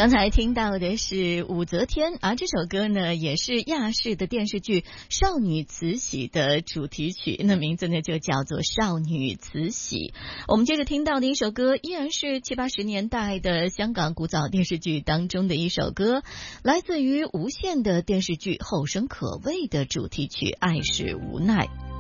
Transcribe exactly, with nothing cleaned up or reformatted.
刚才听到的是武则天啊，这首歌呢也是亚视的电视剧《少女慈禧》的主题曲，那名字呢就叫做《少女慈禧》。我们接着听到的一首歌依然是七八十年代的香港古早电视剧当中的一首歌，来自于无线的电视剧《后生可畏》的主题曲《爱是无奈》。